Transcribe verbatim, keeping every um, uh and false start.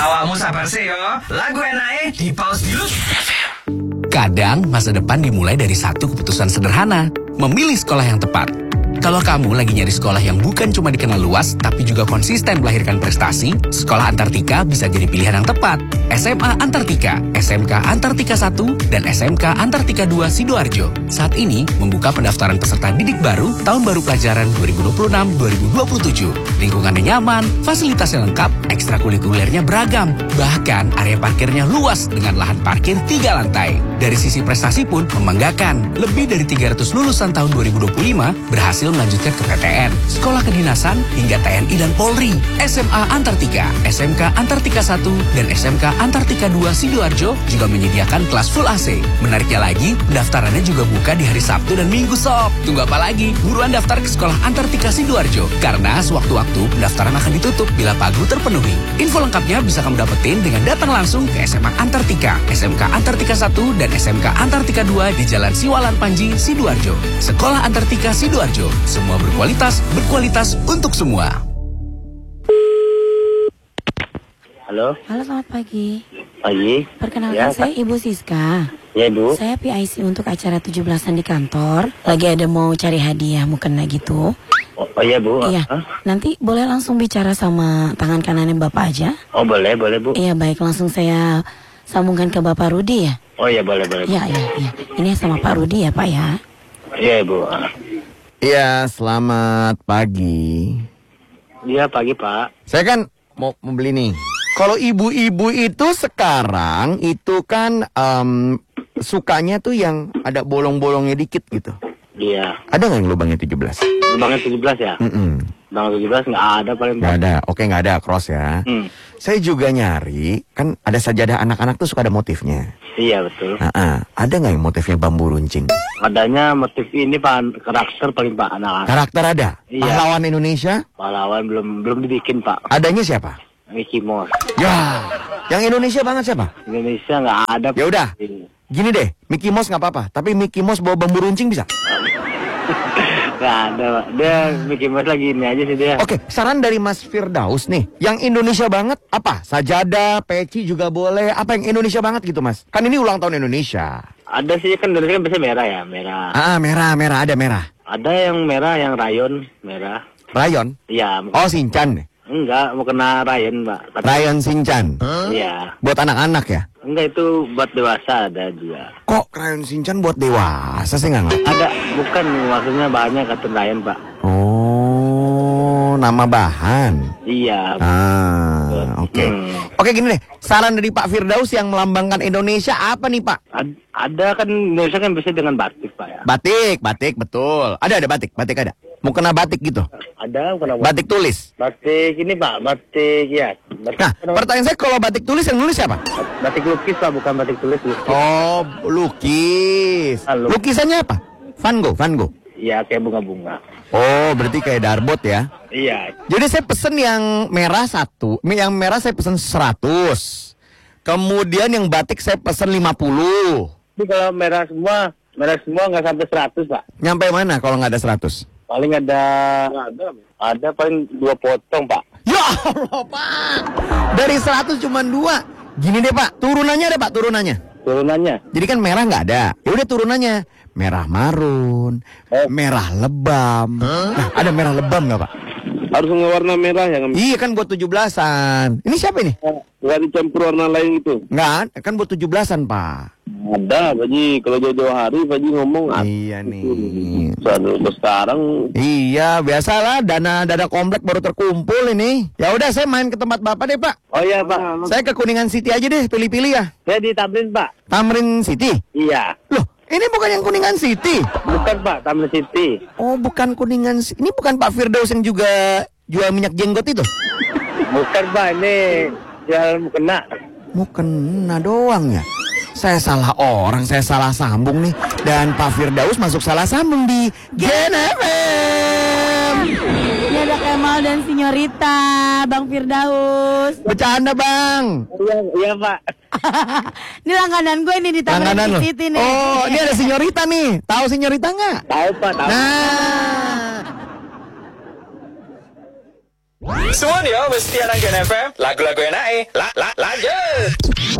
Awakmu sabar sih yo. Lagu enake di pause dulu. Kadang masa depan dimulai dari satu keputusan sederhana, memilih sekolah yang tepat. Kalau kamu lagi nyari sekolah yang bukan cuma dikenal luas, tapi juga konsisten melahirkan prestasi, Sekolah Antartika bisa jadi pilihan yang tepat. S M A Antartika, S M K Antartika satu, dan S M K Antartika dua Sidoarjo. Saat ini membuka pendaftaran peserta didik baru tahun baru pelajaran dua ribu dua puluh enam dua ribu dua puluh tujuh. Lingkungannya nyaman, fasilitasnya lengkap, ekstrakurikulernya beragam. Bahkan area parkirnya luas dengan lahan parkir tiga lantai. Dari sisi prestasi pun membanggakan. Lebih dari tiga ratus lulusan tahun dua ribu dua puluh lima berhasil melanjutkan ke P T N, sekolah kedinasan, hingga T N I dan Polri. S M A Antartika, S M K Antartika satu, dan S M K Antartika dua Sidoarjo juga menyediakan kelas full A C. Menariknya lagi, pendaftarannya juga buka di hari Sabtu dan Minggu sob. Tunggu apa lagi? Buruan daftar ke Sekolah Antartika Sidoarjo. Karena sewaktu-waktu pendaftaran akan ditutup bila pagu terpenuhi. Info lengkapnya bisa kamu dapetin dengan datang langsung ke S M A Antartika, S M K Antartika satu, dan S M K Antartika dua di Jalan Siwalan Panji, Sidoarjo. Sekolah Antartika Sidoarjo. Semua berkualitas, berkualitas untuk semua. Halo. Halo, selamat pagi. Pagi. Perkenalkan, Ya, saya Ibu Siska. Ya, Ibu. Saya P I C untuk acara tujuh belasan di kantor. Lagi ada mau cari hadiah mukena gitu. Oh, oh iya, Bu. Iya. Hah? Nanti boleh langsung bicara sama tangan kanannya Bapak aja? Oh, boleh, boleh, Bu. Iya, baik. Langsung saya sambungkan ke Bapak Rudi ya? Oh iya, boleh, boleh. Iya, iya, iya. Ini sama Pak Rudi ya, Pak ya? Iya, Ibu. Iya, selamat pagi. Iya, pagi, Pak. Saya kan mau membeli nih. Kalau ibu-ibu itu sekarang itu kan em, sukanya tuh yang ada bolong-bolongnya dikit gitu. Iya. Ada nggak yang lubangnya tujuh belas? Lubangnya tujuh belas ya? Mm-mm. Lubang tujuh belas nggak ada paling. Nggak ada, oke nggak ada, cross ya. Hmm. Saya juga nyari, kan ada sajadah anak-anak tuh suka ada motifnya. Iya, betul. Nah, ah, ada nggak yang motifnya bambu runcing? Adanya motif ini, Pak, karakter paling Pak anak-anak. Karakter ada? Iya. Pahlawan Indonesia? Pahlawan belum belum dibikin, Pak. Adanya siapa? Mickey Mouse. Ya, yang Indonesia banget siapa? Indonesia nggak ada. Ya udah. Ini. Gini deh, Mickey Mouse nggak apa-apa, tapi Mickey Mouse bawa bambu runcing bisa? Nggak ada, Pak. Dia Mickey Mouse lagi ini aja sih dia. Oke, saran dari Mas Firdaus nih, yang Indonesia banget apa? Sajadah, peci juga boleh. Apa yang Indonesia banget gitu, Mas? Kan ini ulang tahun Indonesia. Ada sih kan Indonesia kan biasanya merah ya, merah. Ah, merah, merah, ada merah. Ada yang merah, yang rayon merah. Rayon? Iya. Oh, Shinchan. Enggak, mau kena rayon, Pak. Tapi- Rayon Shinchan. Iya. Buat anak-anak ya? Enggak, itu buat dewasa ada juga. Kok Rayon Shinchan buat dewasa sih nggak ngerti? Ada, bukan maksudnya bahannya kartun rayon, Pak. Oh, nama bahan. Iya. Ah, oke. Hmm. Oke, gini deh. Saran dari Pak Firdaus yang melambangkan Indonesia apa nih, Pak? Ad- ada kan Indonesia kan biasanya dengan batik, Pak ya. Batik, batik, betul. Ada, ada batik, batik ada. Mau kena batik gitu? Ada bukan apa? Batik tulis. Batik ini, Pak, batik ya. Batik, Nah, pertanyaan saya kalau batik tulis yang nulis siapa? batik lukis, Pak, bukan batik tulis. Lukis. Oh, lukis. Ah, lukis. Lukisannya apa? Van Gogh, Van Gogh. Iya, kayak bunga-bunga. Oh, berarti kayak darbot ya. Iya. Jadi saya pesen yang merah satu, yang merah saya pesen seratus. Kemudian yang batik saya pesen lima puluh. Ini kalau merah semua, merah semua nggak sampai seratus, Pak. Nyampe mana kalau nggak ada seratus? Paling ada, ada, ada paling dua potong, Pak. Ya Allah, Pak. Dari seratus cuma dua. Gini deh, Pak. Turunannya ada, Pak, turunannya. Turunannya. Jadi kan merah nggak ada. Ya udah turunannya. Merah marun, Oh. merah lebam. Nah, ada merah lebam nggak, Pak? Harus warna merah yang Iya kan buat tujuh belasan. Ini siapa ini? nggak dicampur warna lain itu. Nggak, kan buat tujuh belasan, Pak. Ada, Pak Ji. Kalau jauh-jauh hari, Pak Ji ngomong. Iya nih. Soalnya sekarang Iya, biasalah dana dana komplek baru terkumpul ini. Ya udah saya main ke tempat Bapak deh, Pak. oh iya, Pak. Saya ke Kuningan City aja deh, pilih-pilih ya. Saya di Tamrin, Pak. Tamrin City. Iya. Loh, ini bukan yang Kuningan City. Bukan, Pak, Tamrin City. Oh, bukan Kuningan City. Ini bukan Pak Firdaus yang juga jual minyak jenggot itu. Bukan, Pak, ini jual mukena. Mau kena doang ya. Saya salah orang, saya salah sambung nih. Dan Pak Firdaus masuk salah sambung di Gen F M. Ini ada Kemal dan Sinyorita, Bang Firdaus. Bercanda, Bang. Iya, iya, Pak. Ini langganan gue nih di Taman Langganan lo. City nih. Oh, ini ada Sinyorita nih. Tahu Sinyorita nggak? Tahu, Pak, tahu. Nah, Semuanya mesti anak Gen F M. Lagu-lagu enak eh. La, la, lanjut.